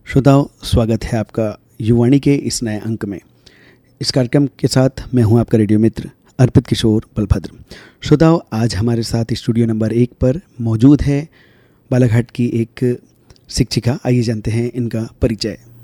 श्रोताओं, स्वागत है आपका युवाणी के इस नए अंक में। इस कार्यक्रम के साथ मैं हूं आपका रेडियो मित्र अर्पित किशोर बलभद्र। श्रोताओं, आज हमारे साथ स्टूडियो नंबर 1 पर मौजूद है बालाघाट की एक शिक्षिका। आइए जानते हैं इनका परिचय।